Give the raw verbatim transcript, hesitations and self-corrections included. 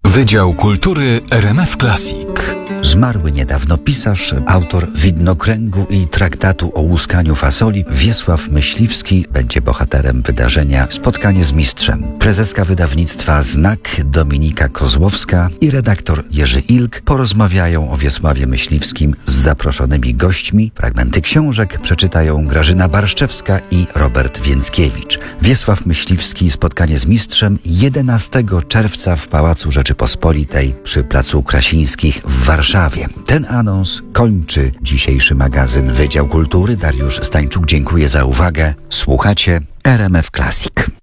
Wydział Kultury R M F Classic. Zmarły niedawno pisarz, autor widnokręgu i traktatu o łuskaniu fasoli Wiesław Myśliwski będzie bohaterem wydarzenia Spotkanie z mistrzem. Prezeska wydawnictwa Znak Dominika Kozłowska i redaktor Jerzy Ilk porozmawiają o Wiesławie Myśliwskim z zaproszonymi gośćmi. Fragmenty książek przeczytają Grażyna Barszczewska i Robert Więckiewicz. Wiesław Myśliwski, Spotkanie z mistrzem, jedenastego czerwca w Pałacu Rzeczypospolitej przy Placu Krasińskich w Warszawie. Ten anons kończy dzisiejszy magazyn Wydział Kultury. Dariusz Stańczuk, dziękuję za uwagę. Słuchacie R M F Classic.